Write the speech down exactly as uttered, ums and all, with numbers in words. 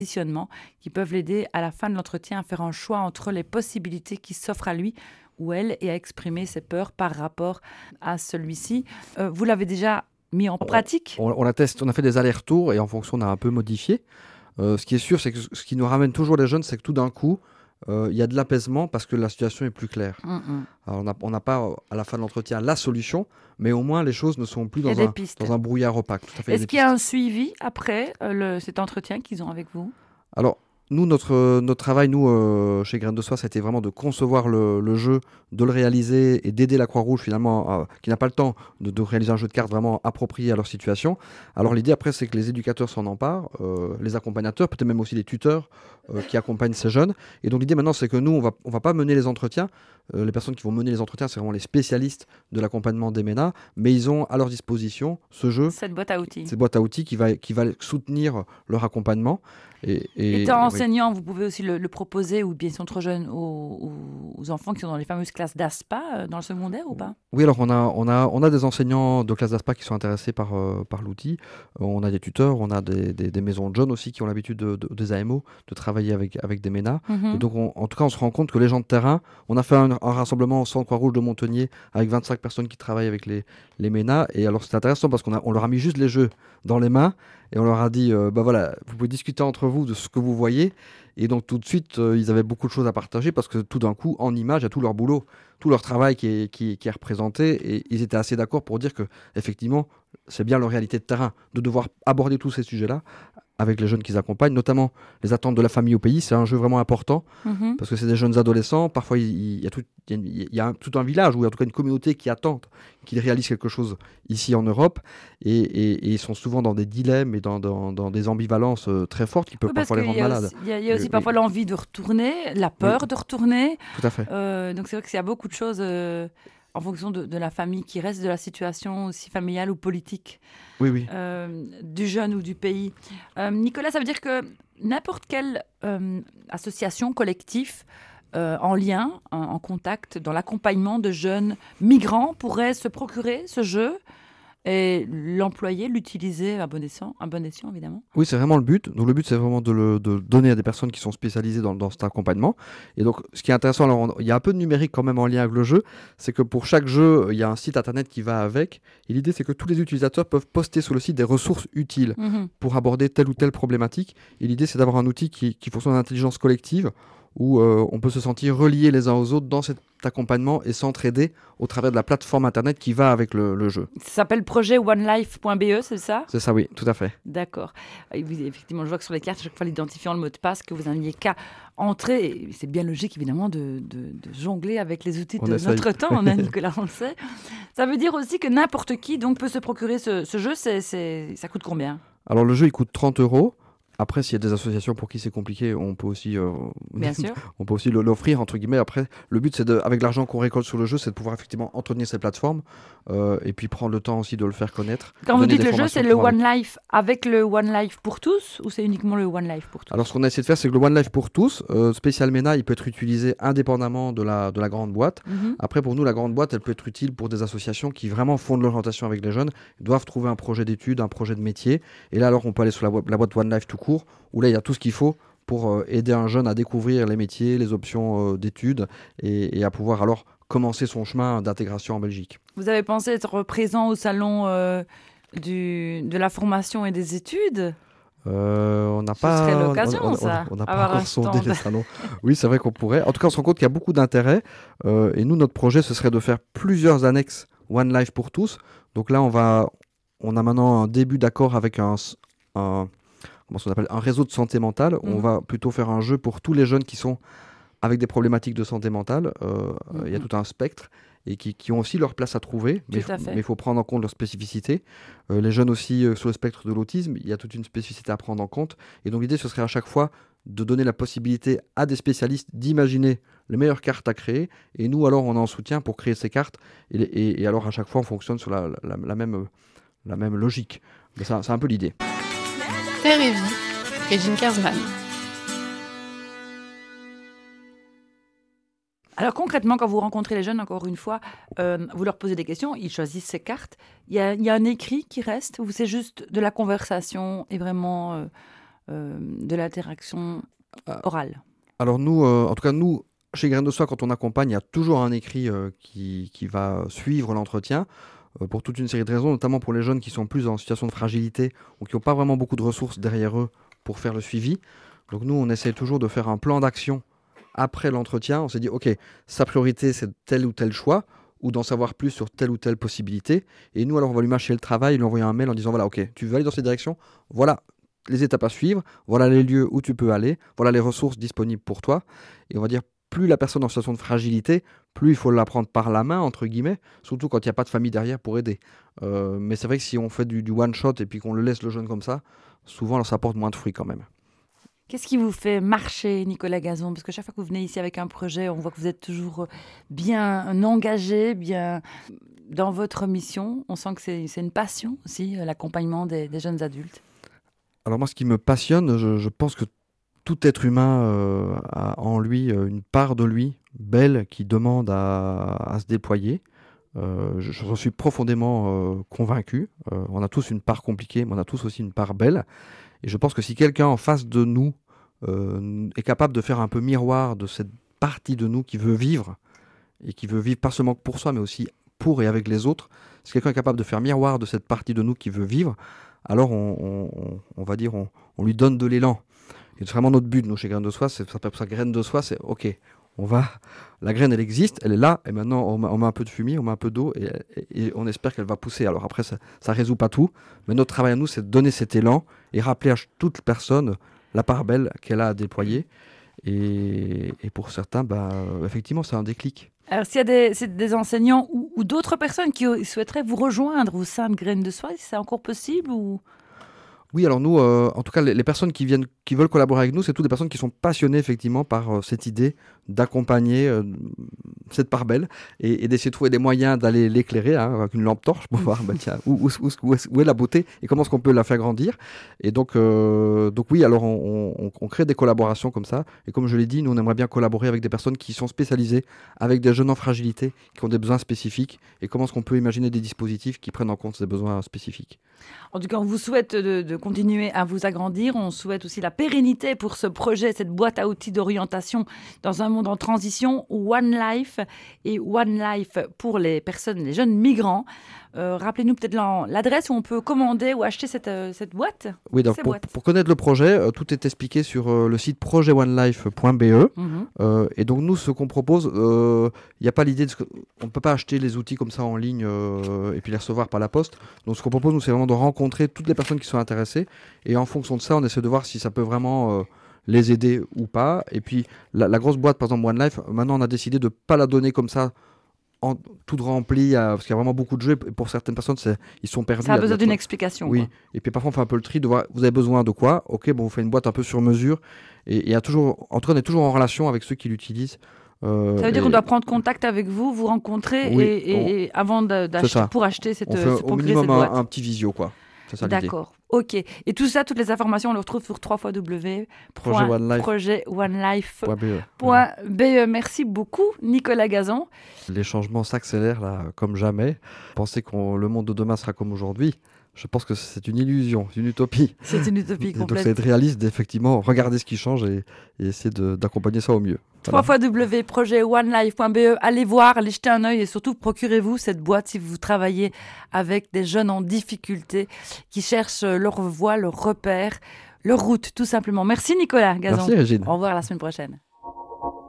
positionnements qui peuvent l'aider à la fin de l'entretien à faire un choix entre les possibilités qui s'offrent à lui ou elle et à exprimer ses peurs par rapport à celui-ci. Euh, vous l'avez déjà mis en pratique ? On, on, la teste, on a fait des allers-retours et en fonction, on a un peu modifié. Euh, ce qui est sûr, c'est que ce qui nous ramène toujours les jeunes, c'est que tout d'un coup, il euh, y a de l'apaisement parce que la situation est plus claire. Mmh. Alors, on n'a pas, à la fin de l'entretien, la solution, mais au moins, les choses ne sont plus dans, un, dans un brouillard opaque. Tout à fait, Est-ce qu'il y a un suivi après euh, le, cet entretien qu'ils ont avec vous ? Alors, nous, notre, notre travail, nous, euh, chez Graines de Soie, c'était vraiment de concevoir le, le jeu, de le réaliser et d'aider la Croix-Rouge, finalement, à, qui n'a pas le temps de, de réaliser un jeu de cartes vraiment approprié à leur situation. Alors, l'idée, après, c'est que les éducateurs s'en emparent, euh, les accompagnateurs, peut-être même aussi les tuteurs euh, qui accompagnent ces jeunes. Et donc, l'idée, maintenant, c'est que nous, on va, on va pas mener les entretiens. Euh, les personnes qui vont mener les entretiens, c'est vraiment les spécialistes de l'accompagnement des MENA, mais ils ont à leur disposition ce jeu, cette boîte à outils, cette boîte à outils qui va, qui va soutenir leur accompagnement. Et, et, Étant enseignant, oui. Vous pouvez aussi le, le proposer, ou bien ils sont trop jeunes, aux, aux enfants qui sont dans les fameuses classes d'A S P A dans le secondaire ou pas ? Oui, alors on a, on a, on a des enseignants de classe d'A S P A qui sont intéressés par, euh, par l'outil. Euh, on a des tuteurs, on a des, des, des maisons de jeunes aussi qui ont l'habitude, de, de, des A M O, de travailler avec, avec des MENA. Mm-hmm. Et donc, on, en tout cas, on se rend compte que les gens de terrain, on a fait un, un rassemblement au Centre Croix-Rouge de Montenier avec vingt-cinq personnes qui travaillent avec les, les MENA. Et alors, c'est intéressant parce qu'on a, on leur a mis juste les jeux dans les mains. Et on leur a dit, euh, bah voilà, vous pouvez discuter entre vous de ce que vous voyez. Et donc tout de suite, euh, ils avaient beaucoup de choses à partager parce que tout d'un coup, en image, il y a tout leur boulot, tout leur travail qui est, qui, qui est représenté. Et ils étaient assez d'accord pour dire que, effectivement, c'est bien leur réalité de terrain de devoir aborder tous ces sujets-là avec les jeunes qu'ils accompagnent, notamment les attentes de la famille au pays. C'est un jeu vraiment important mmh. parce que c'est des jeunes adolescents. Parfois, il, il y a, tout, il y a un, tout un village ou en tout cas une communauté qui attend qu'ils réalisent quelque chose ici en Europe. Et, et, et ils sont souvent dans des dilemmes et dans, dans, dans des ambivalences euh, très fortes qui peuvent oui, parfois les rendre malades. Il y a, y a aussi euh, parfois oui. l'envie de retourner, la peur oui. de retourner. Tout à fait. Euh, donc c'est vrai qu'il y a beaucoup de choses... Euh... en fonction de, de la famille qui reste, de la situation aussi familiale ou politique oui, oui. Euh, du jeune ou du pays. Euh, Nicolas, ça veut dire que n'importe quelle euh, association, collectif, euh, en lien, en, en contact, dans l'accompagnement de jeunes migrants pourrait se procurer ce jeu et l'employer, l'utiliser à bon escient, à bon escient évidemment. Oui, c'est vraiment le but. Donc le but, c'est vraiment de le de donner à des personnes qui sont spécialisées dans, dans cet accompagnement. Et donc, ce qui est intéressant, alors on, il y a un peu de numérique quand même en lien avec le jeu, c'est que pour chaque jeu, il y a un site internet qui va avec. Et l'idée, c'est que tous les utilisateurs peuvent poster sur le site des ressources utiles mmh. pour aborder telle ou telle problématique. Et l'idée, c'est d'avoir un outil qui, qui fonctionne en intelligence collective, où euh, on peut se sentir reliés les uns aux autres dans cet accompagnement et s'entraider au travers de la plateforme internet qui va avec le, le jeu. Ça s'appelle projet one life point b e, c'est ça ? C'est ça, oui, tout à fait. D'accord. Effectivement, je vois que sur les cartes, à chaque fois l'identifiant, le mot de passe, que vous n'aviez qu'à entrer. Et c'est bien logique, évidemment, de, de, de jongler avec les outils on de essaye. Notre temps, on a Nicolas, on le sait. Ça veut dire aussi que n'importe qui donc, peut se procurer ce, ce jeu. C'est, c'est, ça coûte combien ? Alors, le jeu, il coûte trente euros. Après, s'il y a des associations pour qui c'est compliqué, on peut aussi, euh, Bien sûr. on peut aussi l'offrir, entre guillemets. Après, le but, c'est de, avec l'argent qu'on récolte sur le jeu, c'est de pouvoir effectivement entretenir ces plateformes euh, et puis prendre le temps aussi de le faire connaître. Quand vous dites le jeu, c'est le One Life avec le One Life pour tous ou c'est uniquement le One Life pour tous ? Alors, ce qu'on a essayé de faire, c'est que le One Life pour tous, euh, spécial MENA, il peut être utilisé indépendamment de la, de la grande boîte. Mm-hmm. Après, pour nous, la grande boîte, elle peut être utile pour des associations qui vraiment font de l'orientation avec les jeunes, doivent trouver un projet d'études, un projet de métier. Et là, alors, on peut aller sur la, la boîte One Life tout court, où là, il y a tout ce qu'il faut pour euh, aider un jeune à découvrir les métiers, les options euh, d'études et, et à pouvoir alors commencer son chemin d'intégration en Belgique. Vous avez pensé être présent au salon euh, du, de la formation et des études ? Euh, on n'a Ce pas, serait l'occasion, on, on, ça. On n'a pas encore sondé les salons. Oui, c'est vrai qu'on pourrait. En tout cas, on se rend compte qu'il y a beaucoup d'intérêt. Euh, et nous, notre projet, ce serait de faire plusieurs annexes One Life pour tous. Donc là, on va, on a maintenant un début d'accord avec un, un comment ça s'appelle, un réseau de santé mentale. Mmh. On va plutôt faire un jeu pour tous les jeunes qui sont avec des problématiques de santé mentale. Euh, mmh. Il y a tout un spectre et qui, qui ont aussi leur place à trouver, mais il faut prendre en compte leurs spécificités. Euh, les jeunes aussi euh, sur le spectre de l'autisme, il y a toute une spécificité à prendre en compte. Et donc l'idée, ce serait à chaque fois de donner la possibilité à des spécialistes d'imaginer les meilleures cartes à créer. Et nous, alors, on est en soutien pour créer ces cartes. Et, et, et alors, à chaque fois, on fonctionne sur la, la, la, même, la même logique. Mais ça, c'est un peu l'idée. Terre et vie, Régine Kersman. Alors concrètement, quand vous rencontrez les jeunes, encore une fois, euh, vous leur posez des questions, ils choisissent ces cartes. Il y a, il y a un écrit qui reste ou c'est juste de la conversation et vraiment euh, euh, de l'interaction orale? Alors nous, euh, en tout cas nous, chez Graines de Soie, quand on accompagne, il y a toujours un écrit euh, qui, qui va suivre l'entretien euh, pour toute une série de raisons, notamment pour les jeunes qui sont plus en situation de fragilité ou qui n'ont pas vraiment beaucoup de ressources derrière eux pour faire le suivi. Donc nous, on essaie toujours de faire un plan d'action après l'entretien. On s'est dit, ok, sa priorité, c'est tel ou tel choix, ou d'en savoir plus sur telle ou telle possibilité. Et nous, alors, on va lui mâcher le travail, lui envoyer un mail en disant, voilà, ok, tu veux aller dans cette direction, voilà les étapes à suivre, voilà les lieux où tu peux aller, voilà les ressources disponibles pour toi. Et on va dire, plus la personne est en situation de fragilité, plus il faut la prendre par la main, entre guillemets, surtout quand il n'y a pas de famille derrière pour aider. Euh, mais c'est vrai que si on fait du, du one-shot et puis qu'on le laisse le jeune comme ça, souvent, alors, ça porte moins de fruits quand même. Qu'est-ce qui vous fait marcher, Nicolas Gazon? Parce que chaque fois que vous venez ici avec un projet, on voit que vous êtes toujours bien engagé, bien dans votre mission. On sent que c'est, c'est une passion aussi, l'accompagnement des, des jeunes adultes. Alors moi, ce qui me passionne, je, je pense que tout être humain euh, a en lui euh, une part de lui belle qui demande à, à se déployer. Euh, je, je suis profondément euh, convaincu. Euh, on a tous une part compliquée, mais on a tous aussi une part belle. Et je pense que si quelqu'un en face de nous euh, est capable de faire un peu miroir de cette partie de nous qui veut vivre, et qui veut vivre pas seulement pour soi, mais aussi pour et avec les autres, si quelqu'un est capable de faire miroir de cette partie de nous qui veut vivre, alors on, on, on va dire on, on lui donne de l'élan. Et c'est vraiment notre but, nous, chez Graines de Soie, c'est ça s'appelle ça Graines de Soie, c'est ok, on va, la graine elle existe, elle est là, et maintenant on met, on met un peu de fumier, on met un peu d'eau, et, et, et on espère qu'elle va pousser. Alors après, ça ne résout pas tout, mais notre travail à nous, c'est de donner cet élan et rappeler à toute personne la part belle qu'elle a à déployer. Et, et pour certains, bah, effectivement, c'est un déclic. Alors, s'il y a des, c'est des enseignants ou, ou d'autres personnes qui souhaiteraient vous rejoindre au sein de Graines de Soie, c'est encore possible ou... Oui, alors nous, euh, en tout cas, les, les personnes qui viennent, qui veulent collaborer avec nous, c'est toutes des personnes qui sont passionnées effectivement par euh, cette idée d'accompagner euh, cette part belle et, et d'essayer de trouver des moyens d'aller l'éclairer hein, avec une lampe torche pour voir bah, tiens, où, où, où, où, est, où est la beauté et comment est-ce qu'on peut la faire grandir. Et donc, euh, donc oui, alors on, on, on crée des collaborations comme ça. Et comme je l'ai dit, nous, on aimerait bien collaborer avec des personnes qui sont spécialisées, avec des jeunes en fragilité, qui ont des besoins spécifiques. Et comment est-ce qu'on peut imaginer des dispositifs qui prennent en compte ces besoins spécifiques. En tout cas, on vous souhaite de, de continuer à vous agrandir. On souhaite aussi la pérennité pour ce projet, cette boîte à outils d'orientation dans un monde en transition, One Life et One Life pour les personnes, les jeunes migrants. Euh, rappelez-nous peut-être l'adresse où on peut commander ou acheter cette, euh, cette boîte. Oui, donc pour, pour connaître le projet, euh, tout est expliqué sur euh, le site projet one life point b e. Mm-hmm. euh, et donc nous, ce qu'on propose, il euh, n'y a pas l'idée de... On ne peut pas acheter les outils comme ça en ligne euh, et puis les recevoir par la poste. Donc ce qu'on propose, nous, c'est vraiment de rencontrer toutes les personnes qui sont intéressées. Et en fonction de ça, on essaie de voir si ça peut vraiment... Euh, les aider ou pas. Et puis la, la grosse boîte, par exemple One Life, maintenant on a décidé de ne pas la donner comme ça en, toute remplie, à, parce qu'il y a vraiment beaucoup de jeux. Et pour certaines personnes, c'est, ils sont perdus. Ça a besoin d'une explication. Oui. Quoi. Et puis parfois on fait un peu le tri de voir, vous avez besoin de quoi. Ok, bon, vous faites une boîte un peu sur mesure. Et, et y a toujours, en tout cas, on est toujours en relation avec ceux qui l'utilisent. Euh, ça veut dire et... qu'on doit prendre contact avec vous, vous rencontrer oui, et, et, on... et avant d'acheter, pour acheter cette, on fait pour au minimum cette boîte. Un, un petit visio, quoi. C'est ça l'idée. D'accord. Ok. Et tout ça, toutes les informations, on les retrouve sur w w w point projet one life point b e. Merci beaucoup, Nicolas Gazon. Les changements s'accélèrent là, comme jamais. Pensez que le monde de demain sera comme aujourd'hui. Je pense que c'est une illusion, une utopie. C'est une utopie complète. Donc c'est être réaliste d'effectivement regarder ce qui change et, et essayer de, d'accompagner ça au mieux. Voilà. w w w point projet one life point b e. Allez voir, allez jeter un œil et surtout procurez-vous cette boîte si vous travaillez avec des jeunes en difficulté qui cherchent leur voie, leur repère, leur route tout simplement. Merci Nicolas Gazon. Merci Régine. Au revoir à la semaine prochaine.